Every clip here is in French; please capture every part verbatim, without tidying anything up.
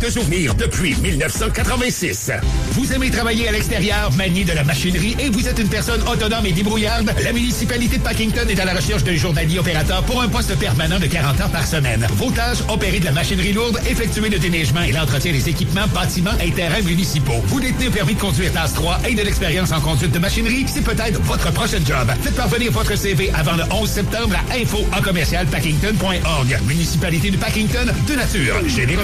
De souvenirs depuis dix-neuf cent quatre-vingt-six. Vous aimez travailler à l'extérieur, manier de la machinerie et vous êtes une personne autonome et débrouillarde? La municipalité de Packing-Ton est à la recherche d'un journalier opérateur pour un poste permanent de quarante heures par semaine. Vos tâches, opérer de la machinerie lourde, effectuer le déneigement et l'entretien des équipements, bâtiments et terrains municipaux. Vous détenez un permis de conduire classe trois et de l'expérience en conduite de machinerie? C'est peut-être votre prochain job. Faites parvenir votre C V avant le onze septembre à info en commercial packington point org. Municipalité de Packing-Ton, de nature généreuse.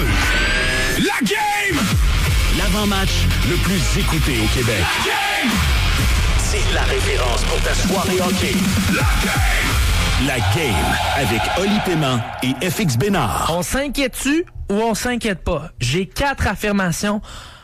La game! L'avant-match le plus écouté au Québec. La game! C'est la référence pour ta soirée hockey. La game! La game avec Oli Paiement et F X Bénard. On s'inquiète-tu ou on s'inquiète pas? J'ai quatre affirmations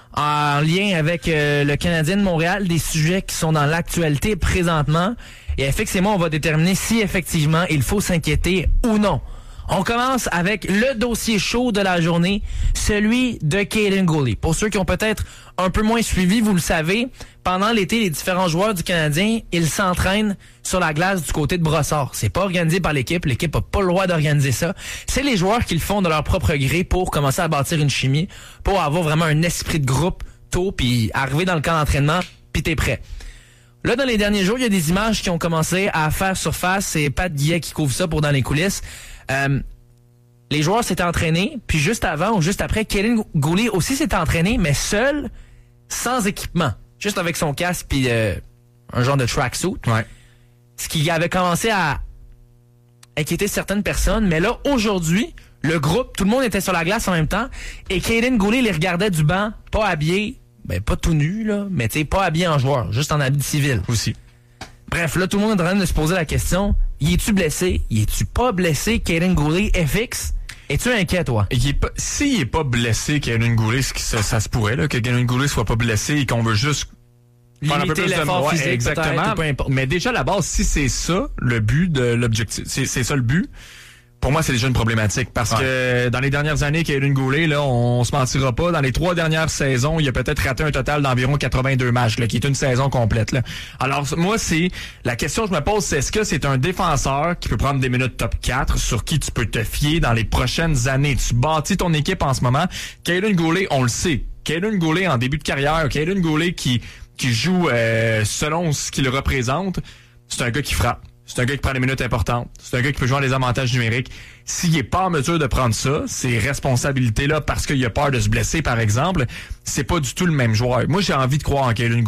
en lien avec euh, le Canadien de Montréal, des sujets qui sont dans l'actualité présentement. Et F X et moi, on va déterminer si effectivement il faut s'inquiéter ou non. On commence avec le dossier chaud de la journée, celui de Kaiden Guhle. Pour ceux qui ont peut-être un peu moins suivi, vous le savez, pendant l'été, les différents joueurs du Canadien, ils s'entraînent sur la glace du côté de Brossard. C'est pas organisé par l'équipe, l'équipe a pas le droit d'organiser ça. C'est les joueurs qui le font de leur propre gré pour commencer à bâtir une chimie, pour avoir vraiment un esprit de groupe tôt, puis arriver dans le camp d'entraînement, puis t'es prêt. Là, dans les derniers jours, il y a des images qui ont commencé à faire surface. C'est Pat Guillet qui couvre ça pour dans les coulisses. Euh, les joueurs s'étaient entraînés, puis juste avant ou juste après, Kaiden Guhle aussi s'était entraîné, mais seul, sans équipement. Juste avec son casque puis euh, un genre de tracksuit. Ouais. Ce qui avait commencé à inquiéter certaines personnes. Mais là, aujourd'hui, le groupe, tout le monde était sur la glace en même temps, et Kaiden Guhle les regardait du banc, pas habillé, ben pas tout nu, là, mais tu sais, pas habillé en joueur, juste en habit civil. Aussi. Bref, là, tout le monde est en train de se poser la question, y es-tu blessé? Y es-tu pas blessé, Kaiden Guhle? F X? Es-tu inquiet, toi? Il est pas, s'il est pas blessé, Kaiden Guhle, ça, ça se pourrait, là, que Kaiden Guhle soit pas blessé et qu'on veut juste faire un peu plus de l'effort ouais, physique, exactement. peu importe. Mais déjà, à la base, si c'est ça, le but de l'objectif, c'est, c'est ça le but, pour moi, c'est déjà une problématique. Parce ouais. que dans les dernières années, Kaiden Guhle, là, on, on se mentira pas, dans les trois dernières saisons, il a peut-être raté un total d'environ quatre-vingt-deux matchs, là, qui est une saison complète, là. Alors, moi, c'est, la question que je me pose, c'est est-ce que c'est un défenseur qui peut prendre des minutes top quatre, sur qui tu peux te fier dans les prochaines années? Tu bâtis ton équipe en ce moment. Kaiden Guhle, on le sait. Kaiden Guhle, en début de carrière, Kaiden Guhle qui, qui joue, euh, selon ce qu'il représente, c'est un gars qui frappe. C'est un gars qui prend des minutes importantes. C'est un gars qui peut jouer les avantages numériques. S'il est pas en mesure de prendre ça, ces responsabilités-là, parce qu'il a peur de se blesser, par exemple, c'est pas du tout le même joueur. Moi, j'ai envie de croire en Kaiden Guhle.